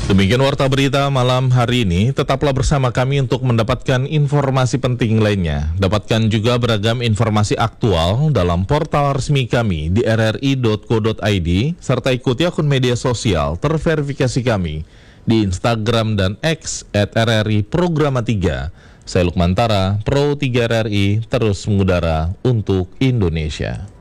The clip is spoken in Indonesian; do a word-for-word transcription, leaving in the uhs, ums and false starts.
Demikian warta berita malam hari ini. Tetaplah bersama kami untuk mendapatkan informasi penting lainnya. Dapatkan juga beragam informasi aktual dalam portal resmi kami di r r i dot co dot i d serta ikuti akun media sosial terverifikasi kami di Instagram dan X at r r i programa tiga. Saya Lukman Tara, Pro tiga R R I, terus mengudara untuk Indonesia.